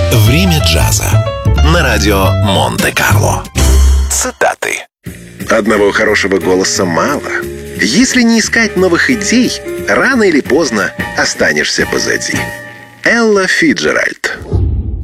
Время джаза на радио Монте-Карло. Цитаты. Одного хорошего голоса мало. Если не искать новых идей, рано или поздно останешься позади. Элла Фицджеральд.